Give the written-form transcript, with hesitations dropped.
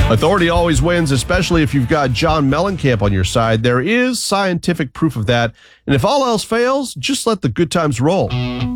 Authority always wins, especially if you've got John Mellencamp on your side. There is scientific proof of that. And if all else fails, just let the good times roll.